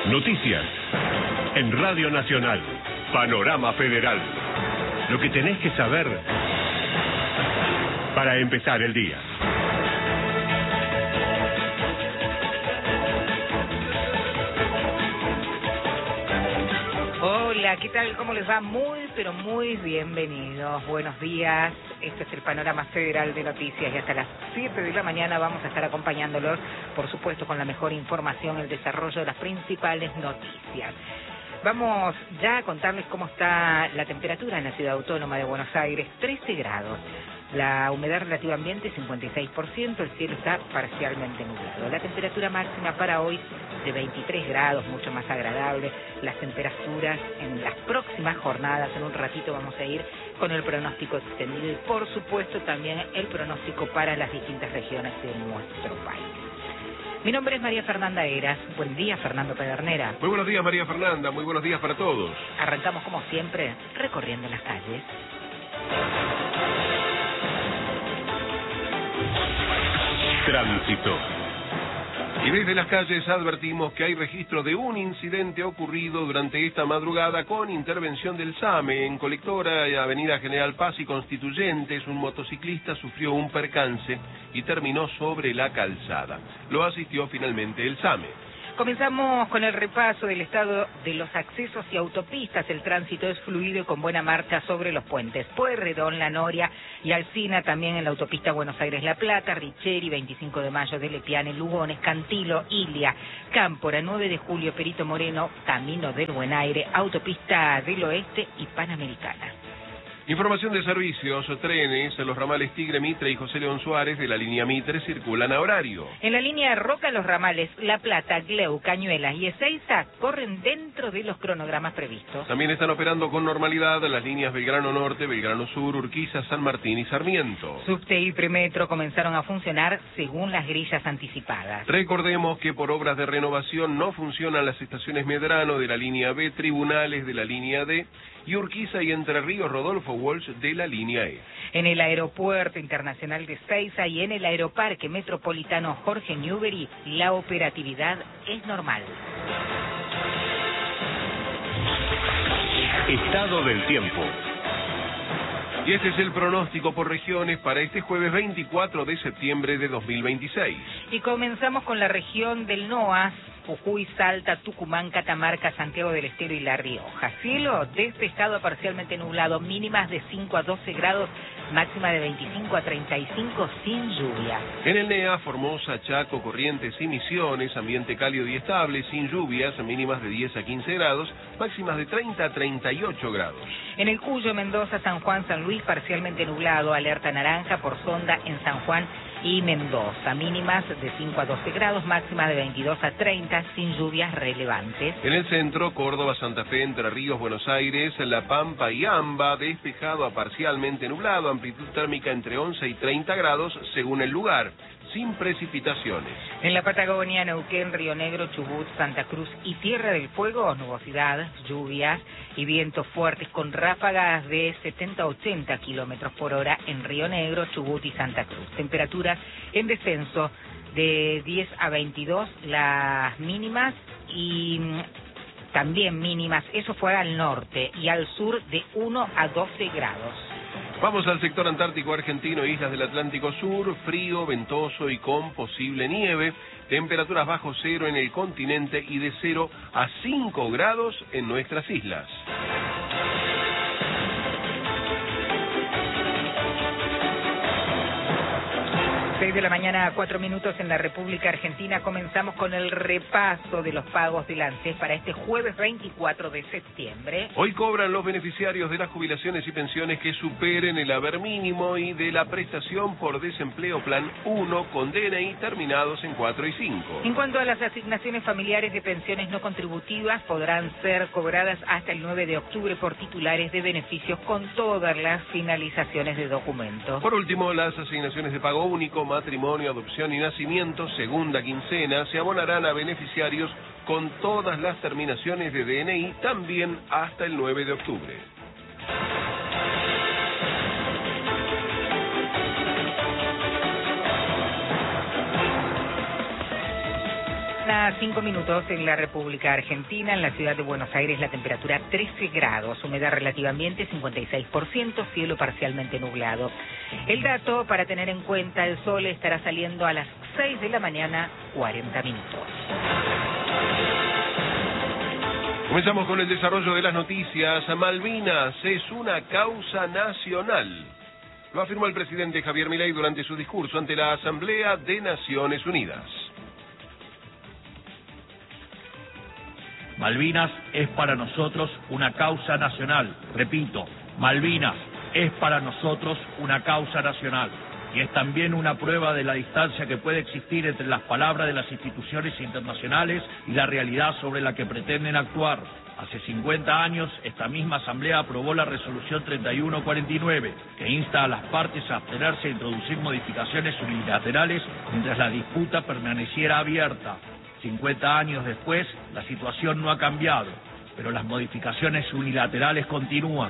Noticias. En Radio Nacional. Panorama Federal. Lo que tenés que saber para empezar el día. Hola, ¿qué tal? ¿Cómo les va? Muy, pero muy bienvenidos. Buenos días. Este es el Panorama Federal de Noticias y hasta las 7 de la mañana vamos a estar acompañándolos, por supuesto, con la mejor información, el desarrollo de las principales noticias. Vamos ya a contarles cómo está la temperatura en la ciudad autónoma de Buenos Aires, 13 grados. La humedad relativa ambiente 56%, el cielo está parcialmente nublado. La temperatura máxima para hoy de 23 grados, mucho más agradable. Las temperaturas en las próximas jornadas, en un ratito vamos a ir con el pronóstico extendido y por supuesto también el pronóstico para las distintas regiones de nuestro país. Mi nombre es María Fernanda Heras. Buen día, Fernando Pedernera. Muy buenos días, María Fernanda. Muy buenos días para todos. Arrancamos como siempre recorriendo las calles. Tránsito. Y desde las calles advertimos que hay registro de un incidente ocurrido durante esta madrugada con intervención del SAME en Colectora y Avenida General Paz y Constituyentes. Un motociclista sufrió un percance y terminó sobre la calzada. Lo asistió finalmente el SAME. Comenzamos con el repaso del estado de los accesos y autopistas. El tránsito es fluido y con buena marcha sobre los puentes Pueyrredón, La Noria y Alsina, también en la autopista Buenos Aires-La Plata, Richeri, 25 de Mayo de Lepiane, Lugones, Cantilo, Ilia, Cámpora, 9 de Julio, Perito Moreno, Camino del Buen Aire, Autopista del Oeste y Panamericana. Información de servicios, trenes, los ramales Tigre, Mitre y José León Suárez de la línea Mitre circulan a horario. En la línea de Roca, los ramales La Plata, Gleu, Cañuelas y Ezeiza corren dentro de los cronogramas previstos. También están operando con normalidad las líneas Belgrano Norte, Belgrano Sur, Urquiza, San Martín y Sarmiento. Subte y Premetro comenzaron a funcionar según las grillas anticipadas. Recordemos que por obras de renovación no funcionan las estaciones Medrano de la línea B, Tribunales de la línea D y Urquiza y Entre Ríos Rodolfo Walsh de la línea E. En el Aeropuerto Internacional de Ezeiza y en el Aeroparque Metropolitano Jorge Newbery, la operatividad es normal. Estado del tiempo. Y este es el pronóstico por regiones para este jueves 24 de septiembre de 2026. Y comenzamos con la región del NOA, Jujuy, Salta, Tucumán, Catamarca, Santiago del Estero y La Rioja. Cielo despejado a parcialmente nublado, mínimas de 5 a 12 grados, máxima de 25 a 35 sin lluvia. En el NEA, Formosa, Chaco, Corrientes y Misiones, ambiente cálido y estable, sin lluvias, mínimas de 10 a 15 grados, máximas de 30 a 38 grados. En el Cuyo, Mendoza, San Juan, San Luis, parcialmente nublado, alerta naranja por sonda en San Juan y Mendoza, mínimas de 5 a 12 grados, máxima de 22 a 30, sin lluvias relevantes. En el centro, Córdoba, Santa Fe, Entre Ríos, Buenos Aires, La Pampa y Amba, despejado a parcialmente nublado, amplitud térmica entre 11 y 30 grados según el lugar, sin precipitaciones. En la Patagonia, Neuquén, Río Negro, Chubut, Santa Cruz y Tierra del Fuego, nubosidad, lluvias y vientos fuertes con ráfagas de 70 a 80 kilómetros por hora en Río Negro, Chubut y Santa Cruz. Temperaturas en descenso de 10 a 22 las mínimas y también mínimas, eso fue al norte y al sur de 1 a 12 grados. Vamos al sector antártico argentino, islas del Atlántico Sur, frío, ventoso y con posible nieve, temperaturas bajo cero en el continente y de 0 a 5 grados en nuestras islas. 6 de la mañana a 4 minutos en la República Argentina. Comenzamos con el repaso de los pagos del ANSES para este jueves 24 de septiembre. Hoy cobran los beneficiarios de las jubilaciones y pensiones que superen el haber mínimo y de la prestación por desempleo Plan 1 con DNI terminados en 4 y 5. En cuanto a las asignaciones familiares de pensiones no contributivas, podrán ser cobradas hasta el 9 de octubre por titulares de beneficios con todas las finalizaciones de documentos. Por último, las asignaciones de pago único, matrimonio, adopción y nacimiento, segunda quincena, se abonarán a beneficiarios con todas las terminaciones de DNI también hasta el 9 de octubre. mañana, 5 minutos en la República Argentina. En la ciudad de Buenos Aires la temperatura 13 grados, humedad relativa ambiente 56%, cielo parcialmente nublado. El dato para tener en cuenta: el sol estará saliendo a las 6 de la mañana, 40 minutos. Comenzamos con el desarrollo de las noticias. Malvinas es una causa nacional. Lo afirmó el presidente Javier Milei durante su discurso ante la Asamblea de Naciones Unidas. Malvinas es para nosotros una causa nacional. Repito, Malvinas es para nosotros una causa nacional. Y es también una prueba de la distancia que puede existir entre las palabras de las instituciones internacionales y la realidad sobre la que pretenden actuar. Hace 50 años, esta misma Asamblea aprobó la Resolución 3149, que insta a las partes a abstenerse de introducir modificaciones unilaterales mientras la disputa permaneciera abierta. 50 años después, la situación no ha cambiado, pero las modificaciones unilaterales continúan.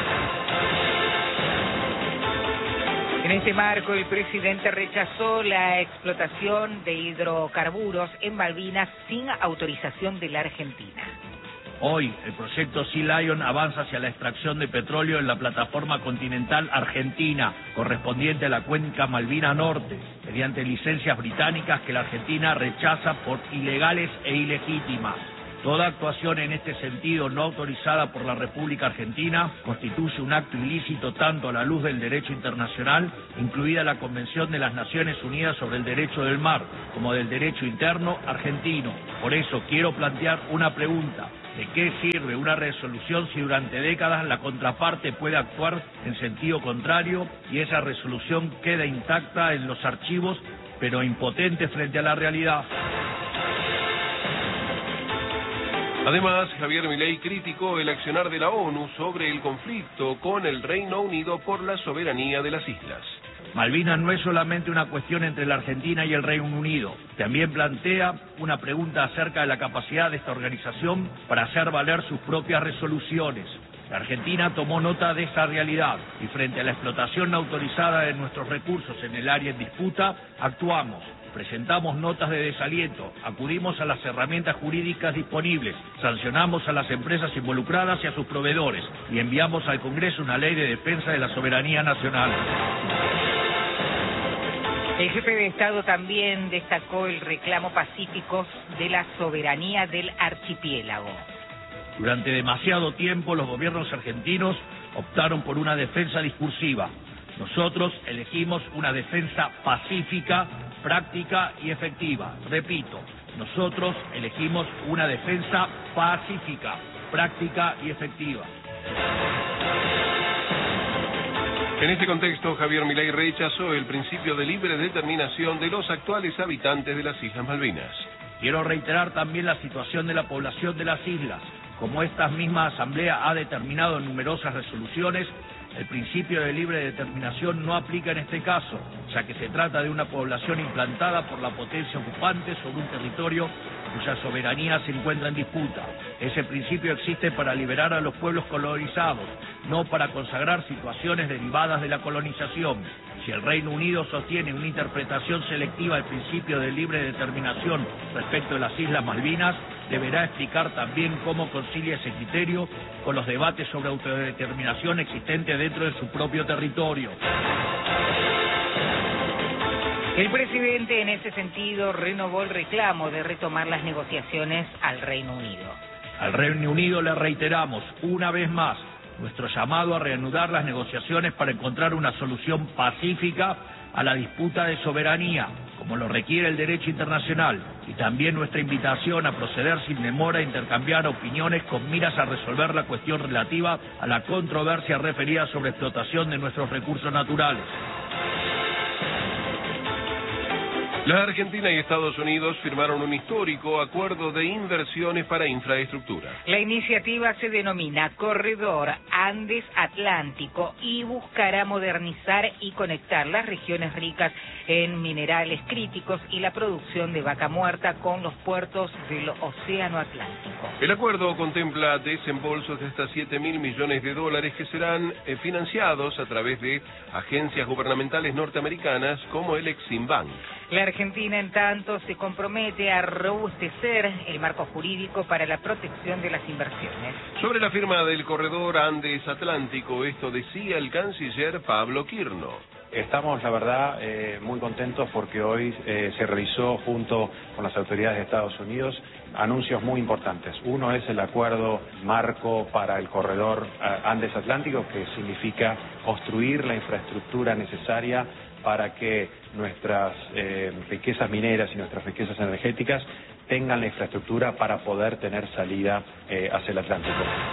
En este marco, el presidente rechazó la explotación de hidrocarburos en Malvinas sin autorización de la Argentina. Hoy, el proyecto Sea Lion avanza hacia la extracción de petróleo en la plataforma continental argentina, correspondiente a la cuenca Malvina Norte, mediante licencias británicas que la Argentina rechaza por ilegales e ilegítimas. Toda actuación en este sentido no autorizada por la República Argentina constituye un acto ilícito tanto a la luz del derecho internacional, incluida la Convención de las Naciones Unidas sobre el Derecho del Mar, como del derecho interno argentino. Por eso quiero plantear una pregunta. ¿De qué sirve una resolución si durante décadas la contraparte puede actuar en sentido contrario y esa resolución queda intacta en los archivos, pero impotente frente a la realidad? Además, Javier Milei criticó el accionar de la ONU sobre el conflicto con el Reino Unido por la soberanía de las islas. Malvinas no es solamente una cuestión entre la Argentina y el Reino Unido. También plantea una pregunta acerca de la capacidad de esta organización para hacer valer sus propias resoluciones. La Argentina tomó nota de esa realidad y frente a la explotación no autorizada de nuestros recursos en el área en disputa, actuamos. Presentamos notas de desaliento, acudimos a las herramientas jurídicas disponibles, sancionamos a las empresas involucradas y a sus proveedores y enviamos al Congreso una ley de defensa de la soberanía nacional. El jefe de Estado también destacó el reclamo pacífico de la soberanía del archipiélago. Durante demasiado tiempo los gobiernos argentinos optaron por una defensa discursiva. Nosotros elegimos una defensa pacífica, práctica y efectiva. Repito, nosotros elegimos una defensa pacífica, práctica y efectiva. En este contexto, Javier Milei rechazó el principio de libre determinación de los actuales habitantes de las Islas Malvinas. Quiero reiterar también la situación de la población de las islas. Como esta misma Asamblea ha determinado en numerosas resoluciones, el principio de libre determinación no aplica en este caso, ya que se trata de una población implantada por la potencia ocupante sobre un territorio cuya soberanía se encuentra en disputa. Ese principio existe para liberar a los pueblos colonizados, no para consagrar situaciones derivadas de la colonización. Si el Reino Unido sostiene una interpretación selectiva del principio de libre determinación respecto de las Islas Malvinas, deberá explicar también cómo concilia ese criterio con los debates sobre autodeterminación existentes dentro de su propio territorio. El presidente, en ese sentido, renovó el reclamo de retomar las negociaciones al Reino Unido. Al Reino Unido le reiteramos, una vez más, nuestro llamado a reanudar las negociaciones para encontrar una solución pacífica a la disputa de soberanía, como lo requiere el derecho internacional, y también nuestra invitación a proceder sin demora a intercambiar opiniones con miras a resolver la cuestión relativa a la controversia referida sobre explotación de nuestros recursos naturales. La Argentina y Estados Unidos firmaron un histórico acuerdo de inversiones para infraestructura. La iniciativa se denomina Corredor Andes Atlántico y buscará modernizar y conectar las regiones ricas en minerales críticos y la producción de vaca muerta con los puertos del Océano Atlántico. El acuerdo contempla desembolsos de hasta $7.000 millones que serán financiados a través de agencias gubernamentales norteamericanas como el Exim Bank. La Argentina, en tanto, se compromete a robustecer el marco jurídico para la protección de las inversiones. Sobre la firma del corredor Andes Atlántico, esto decía el canciller Pablo Quirno. Estamos, la verdad, muy contentos porque hoy se realizó junto con las autoridades de Estados Unidos anuncios muy importantes. Uno es el acuerdo marco para el corredor Andes Atlántico, que significa construir la infraestructura necesaria para que nuestras riquezas mineras y nuestras riquezas energéticas tengan la infraestructura para poder tener salida hacia el Atlántico.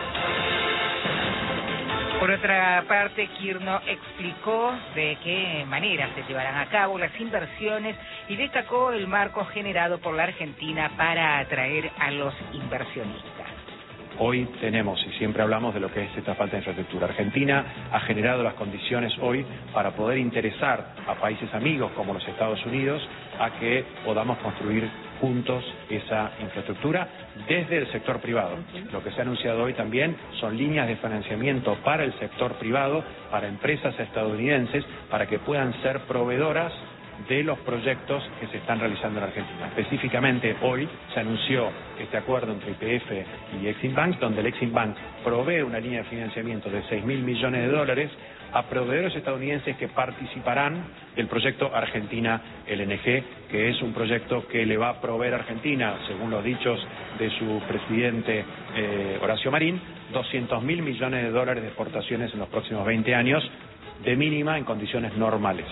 Por otra parte, Quirno explicó de qué manera se llevarán a cabo las inversiones y destacó el marco generado por la Argentina para atraer a los inversionistas. Hoy tenemos, y siempre hablamos de lo que es esta falta de infraestructura. Argentina ha generado las condiciones hoy para poder interesar a países amigos como los Estados Unidos a que podamos construir juntos esa infraestructura desde el sector privado. Lo que se ha anunciado hoy también son líneas de financiamiento para el sector privado, para empresas estadounidenses, para que puedan ser proveedoras de los proyectos que se están realizando en Argentina. Específicamente hoy se anunció este acuerdo entre YPF y Exim Bank, donde el Exim Bank provee una línea de financiamiento de $6.000 millones a proveedores estadounidenses que participarán del proyecto Argentina LNG, que es un proyecto que le va a proveer a Argentina, según los dichos de su presidente Horacio Marín, $200.000 millones de exportaciones en los próximos 20 años, de mínima en condiciones normales.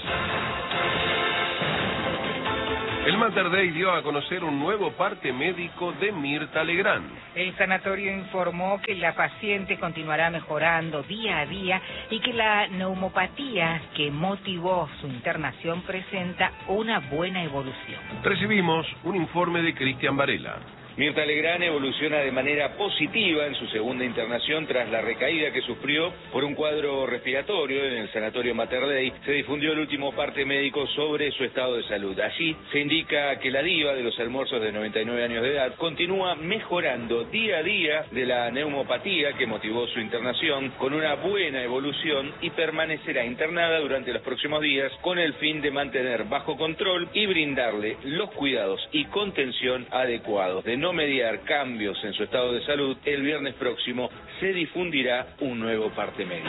El Mater Dei dio a conocer un nuevo parte médico de Mirta Legrand. El sanatorio informó que la paciente continuará mejorando día a día y que la neumopatía que motivó su internación presenta una buena evolución. Recibimos un informe de Cristian Varela. Mirta Legrand evoluciona de manera positiva en su segunda internación tras la recaída que sufrió por un cuadro respiratorio en el sanatorio Mater Dei. Se difundió el último parte médico sobre su estado de salud. Allí se indica que la diva de los almuerzos de 99 años de edad continúa mejorando día a día de la neumopatía que motivó su internación, con una buena evolución, y permanecerá internada durante los próximos días con el fin de mantener bajo control y brindarle los cuidados y contención adecuados. De no mediar cambios en su estado de salud, el viernes próximo se difundirá un nuevo parte médico.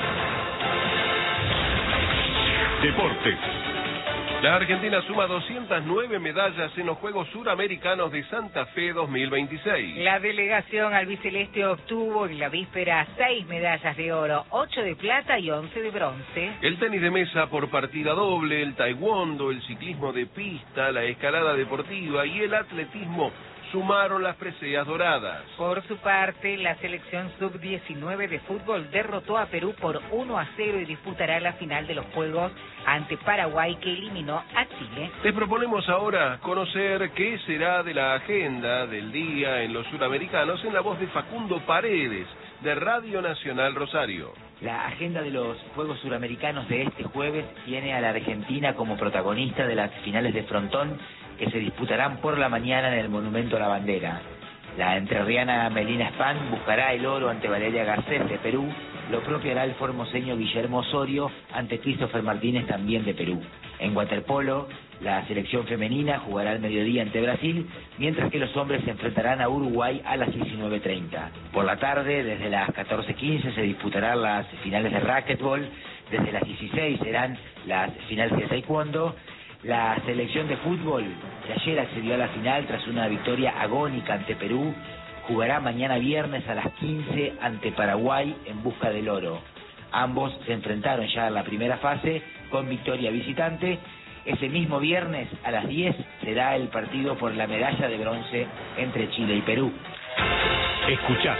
Deportes. La Argentina suma 209 medallas en los Juegos Suramericanos de Santa Fe 2026. La delegación albiceleste obtuvo en la víspera 6 medallas de oro, 8 de plata y 11 de bronce. El tenis de mesa por partida doble, el taekwondo, el ciclismo de pista, la escalada deportiva y el atletismo sumaron las preseas doradas. Por su parte, la selección sub-19 de fútbol derrotó a Perú por 1-0 y disputará la final de los Juegos ante Paraguay, que eliminó a Chile. Les proponemos ahora conocer qué será de la agenda del día en los suramericanos en la voz de Facundo Paredes, de Radio Nacional Rosario. La agenda de los Juegos Suramericanos de este jueves tiene a la Argentina como protagonista de las finales de frontón que se disputarán por la mañana en el Monumento a la Bandera. La entrerriana Melina Span buscará el oro ante Valeria Garcés de Perú. Lo propio hará el formoseño Guillermo Osorio ante Christopher Martínez, también de Perú. En waterpolo, la selección femenina jugará al mediodía ante Brasil, mientras que los hombres se enfrentarán a Uruguay a las 19:30. Por la tarde, desde las 14:15, se disputarán las finales de racquetball. Desde las 16 serán las finales de taekwondo. La selección de fútbol, que ayer accedió a la final tras una victoria agónica ante Perú, jugará mañana viernes a las 15 ante Paraguay en busca del oro. Ambos se enfrentaron ya en la primera fase con victoria visitante. Ese mismo viernes a las 10 será el partido por la medalla de bronce entre Chile y Perú. Escuchás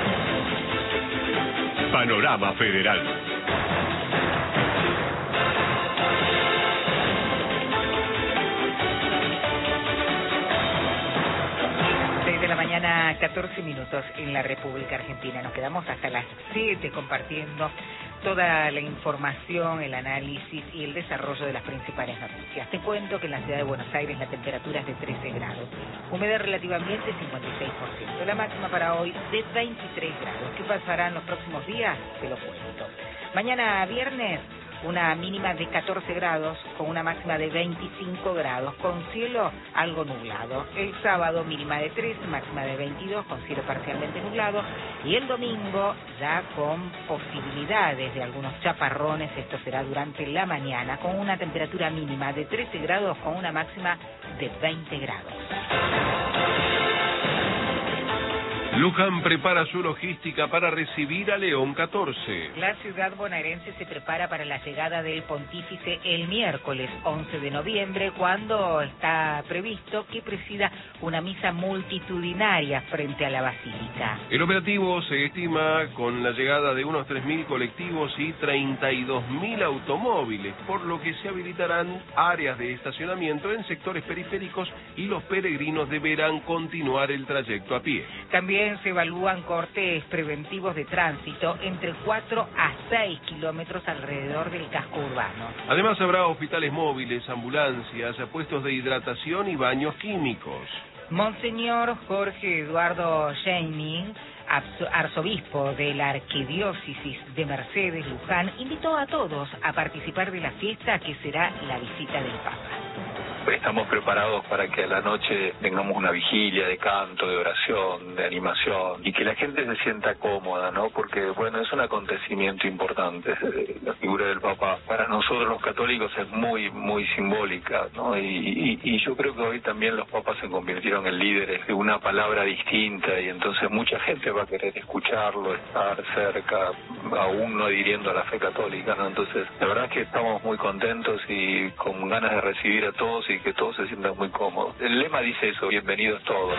Panorama Federal. 14 minutos en la República Argentina. Nos quedamos hasta las 7 compartiendo toda la información, el análisis y el desarrollo de las principales noticias. Te cuento que en la ciudad de Buenos Aires la temperatura es de 13 grados, humedad relativa ambiente 56%, la máxima para hoy de 23 grados. ¿Qué pasará en los próximos días? Te lo cuento. Mañana viernes una mínima de 14 grados con una máxima de 25 grados, con cielo algo nublado. El sábado mínima de 13, máxima de 22 con cielo parcialmente nublado, y el domingo ya con posibilidades de algunos chaparrones. Esto será durante la mañana, con una temperatura mínima de 13 grados con una máxima de 20 grados. Luján prepara su logística para recibir a León XIV. La ciudad bonaerense se prepara para la llegada del pontífice el miércoles 11 de noviembre, cuando está previsto que presida una misa multitudinaria frente a la basílica. El operativo se estima con la llegada de unos 3.000 colectivos y 32.000 automóviles, por lo que se habilitarán áreas de estacionamiento en sectores periféricos y los peregrinos deberán continuar el trayecto a pie. También se evalúan cortes preventivos de tránsito entre 4 a 6 kilómetros alrededor del casco urbano. Además habrá hospitales móviles, ambulancias, puestos de hidratación y baños químicos. Monseñor Jorge Eduardo Scheining, arzobispo de la Arquidiócesis de Mercedes Luján, invitó a todos a participar de la fiesta que será la visita del Papa. Estamos preparados para que a la noche tengamos una vigilia de canto, de oración, de animación, y que la gente se sienta cómoda, ¿no? Porque, bueno, es un acontecimiento importante. La figura del Papa para nosotros los católicos es muy, muy simbólica, ¿no? Y yo creo que hoy también los papas se convirtieron en líderes de una palabra distinta, y entonces mucha gente va a querer escucharlo, estar cerca, aún no adhiriendo a la fe católica, ¿no? Entonces, la verdad es que estamos muy contentos y con ganas de recibir a todos y que todos se sientan muy cómodos. El lema dice eso: bienvenidos todos.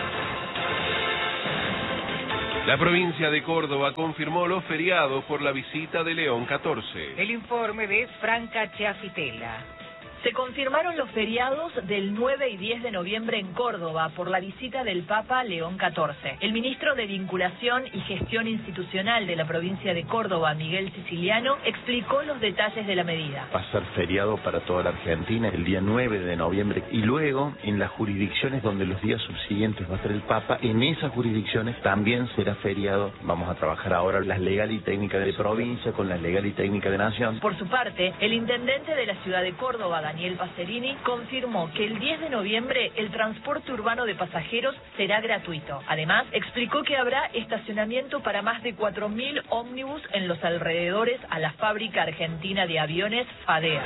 La provincia de Córdoba confirmó los feriados por la visita de León XIV. El informe de Franca Chiafitela. Se confirmaron los feriados del 9 y 10 de noviembre en Córdoba por la visita del Papa León XIV. El ministro de Vinculación y Gestión Institucional de la provincia de Córdoba, Miguel Siciliano, explicó los detalles de la medida. Va a ser feriado para toda la Argentina el día 9 de noviembre y luego en las jurisdicciones donde los días subsiguientes va a estar el Papa, en esas jurisdicciones también será feriado. Vamos a trabajar ahora las legal y técnicas de provincia con las legal y técnicas de nación. Por su parte, el intendente de la ciudad de Córdoba, Daniel Pacerini, confirmó que el 10 de noviembre el transporte urbano de pasajeros será gratuito. Además, explicó que habrá estacionamiento para más de 4.000 ómnibus en los alrededores a la fábrica argentina de aviones FADEA.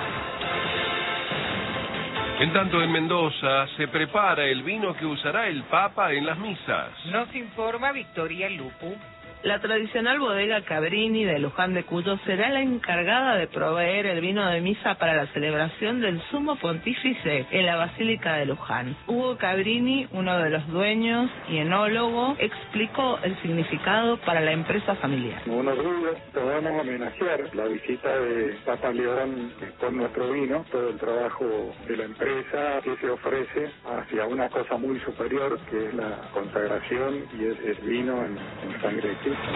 En tanto, en Mendoza se prepara el vino que usará el Papa en las misas. Nos informa Victoria Lupu. La tradicional bodega Cabrini de Luján de Cuyo será la encargada de proveer el vino de misa para la celebración del Sumo Pontífice en la Basílica de Luján. Hugo Cabrini, uno de los dueños y enólogo, explicó el significado para la empresa familiar. Unos días podemos homenajear la visita de Papa León con nuestro vino, todo el trabajo de la empresa que se ofrece hacia una cosa muy superior, que es la consagración y es el vino en sangre de Cristo.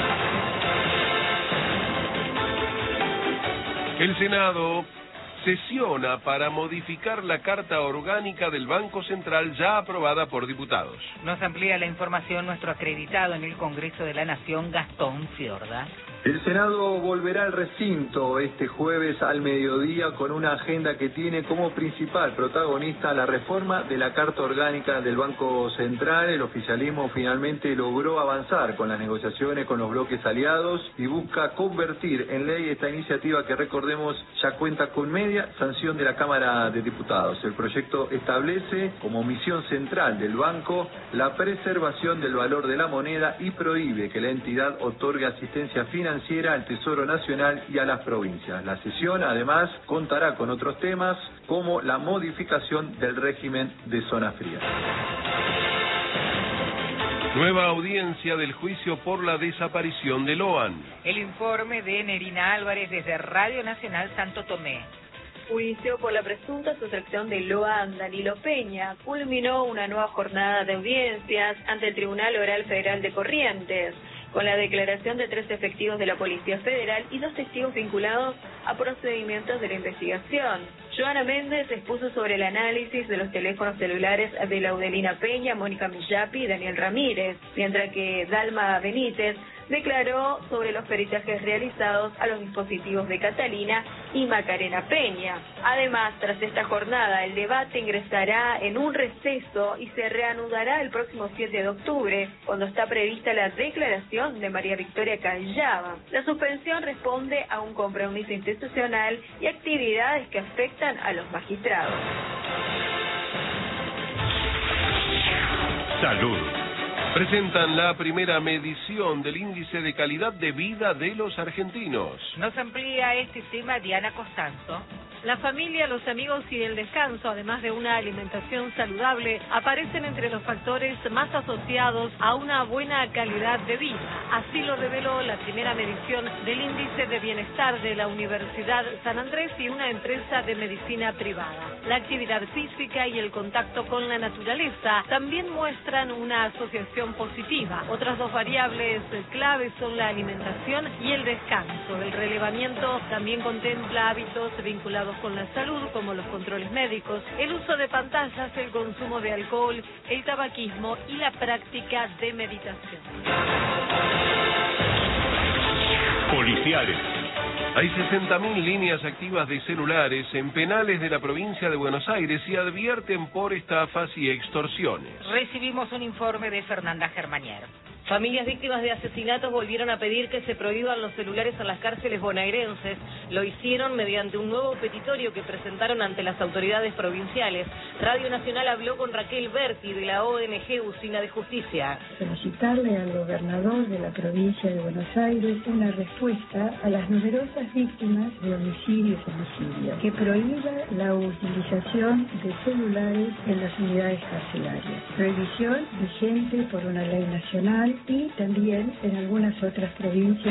El Senado sesiona para modificar la Carta Orgánica del Banco Central ya aprobada por diputados. Nos amplía la información nuestro acreditado en el Congreso de la Nación, Gastón Fiorda. El Senado volverá al recinto este jueves al mediodía con una agenda que tiene como principal protagonista la reforma de la Carta Orgánica del Banco Central. El oficialismo finalmente logró avanzar con las negociaciones con los bloques aliados y busca convertir en ley esta iniciativa que, recordemos, ya cuenta con media sanción de la Cámara de Diputados. El proyecto establece como misión central del banco la preservación del valor de la moneda y prohíbe que la entidad otorgue asistencia financiera al Tesoro Nacional y a las provincias. La sesión, además, contará con otros temas como la modificación del régimen de zona fría. Nueva audiencia del juicio por la desaparición de Loan. El informe de Nerina Álvarez desde Radio Nacional Santo Tomé. Juicio por la presunta sustracción de Loan Danilo Peña culminó una nueva jornada de audiencias ante el Tribunal Oral Federal de Corrientes, con la declaración de 3 efectivos de la Policía Federal y 2 testigos vinculados a procedimientos de la investigación. Joana Méndez expuso sobre el análisis de los teléfonos celulares de Laudelina Peña, Mónica Millapi y Daniel Ramírez, mientras que Dalma Benítez declaró sobre los peritajes realizados a los dispositivos de Catalina y Macarena Peña. Además, tras esta jornada, el debate ingresará en un receso y se reanudará el próximo 7 de octubre, cuando está prevista la declaración de María Victoria Callava. La suspensión responde a un compromiso institucional y actividades que afectan a los magistrados. Salud. Presentan la primera medición del índice de calidad de vida de los argentinos. Nos amplía este tema Diana Costanzo. La familia, los amigos y el descanso, además de una alimentación saludable, aparecen entre los factores más asociados a una buena calidad de vida. Así lo reveló la primera medición del índice de bienestar de la Universidad San Andrés y una empresa de medicina privada. La actividad física y el contacto con la naturaleza también muestran una asociación positiva. Otras dos variables claves son la alimentación y el descanso. El relevamiento también contempla hábitos vinculados con la salud, como los controles médicos, el uso de pantallas, el consumo de alcohol, el tabaquismo y la práctica de meditación. Policiales. Hay 60.000 líneas activas de celulares en penales de la provincia de Buenos Aires y advierten por estafas y extorsiones. Recibimos un informe de Fernanda Germanier. Familias víctimas de asesinatos volvieron a pedir que se prohíban los celulares en las cárceles bonaerenses. Lo hicieron mediante un nuevo petitorio que presentaron ante las autoridades provinciales. Radio Nacional habló con Raquel Berti de la ONG Usina de Justicia. Solicitarle al gobernador de la provincia de Buenos Aires una respuesta a las numerosas víctimas de homicidio y femicidio, que prohíba la utilización de celulares en las unidades carcelarias. Prohibición vigente por una ley nacional y también en algunas otras provincias.